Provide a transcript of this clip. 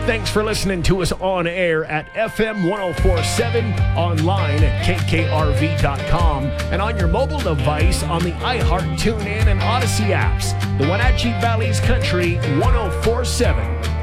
Thanks for listening to us on air at FM 1047, online at KKRV.com, and on your mobile device on the iHeart, TuneIn, and Odyssey apps. The Wenatchee Valley's Country 1047.